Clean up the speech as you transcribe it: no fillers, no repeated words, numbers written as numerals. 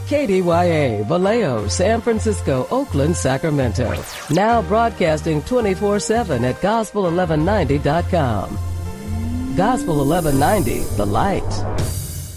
KDYA, Vallejo, San Francisco, Oakland, Sacramento. Now broadcasting 24/7 at gospel1190.com. Gospel 1190, the light.